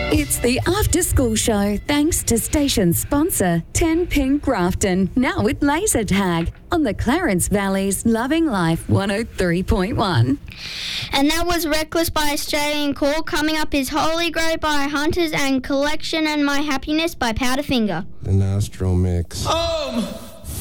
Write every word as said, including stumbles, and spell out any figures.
It's the After School Show, thanks to station sponsor ten Pink Grafton, now with laser tag on the Clarence Valley's Loving Life one oh three point one. And that was Reckless by Australian Call. Coming up is Holy Grail by Hunters and Collection and My Happiness by Powderfinger. The Nostro Mix. Um...